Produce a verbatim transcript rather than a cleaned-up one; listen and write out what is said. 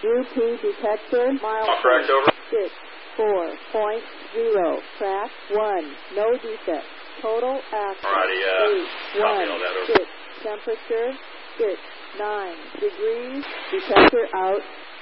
U P detector, mile Correct, over. six four point zero, track one, no defect. Total action, Alrighty, uh, eight, copy one, all that, over. six, temperature, six, nine degrees, detector out.